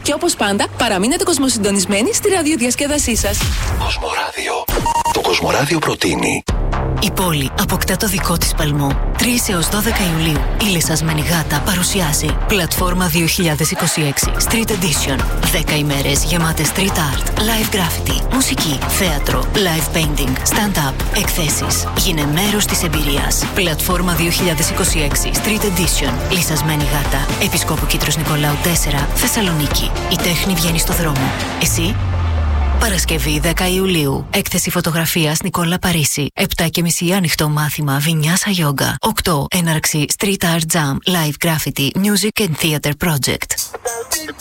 Και όπως πάντα, παραμείνετε κοσμοσυντονισμένοι στη ραδιοδιασκέδασή σας. Κοσμοράδιο. Το Κοσμοράδιο προτείνει. Η πόλη αποκτά το δικό της παλμό. 3 έως 12 Ιουλίου η λυσασμένη γάτα παρουσιάζει Πλατφόρμα 2026 Street Edition. 10 ημέρες γεμάτες street art, live graffiti, μουσική, θέατρο, live painting, stand-up, εκθέσεις. Γίνε μέρος της εμπειρίας. Πλατφόρμα 2026 Street Edition. Λυσασμένη γάτα. Επισκόπου Κήτρος Νικολάου 4, Θεσσαλονίκη. Η τέχνη βγαίνει στο δρόμο. Εσύ? Παρασκευή 10 Ιουλίου. Έκθεση φωτογραφίας Νικόλα Παρίσι. 7:30 ανοιχτό μάθημα Βινιάσα Yoga. 8 έναρξη Street Art Jam, Live Graffiti, Music and Theater Project.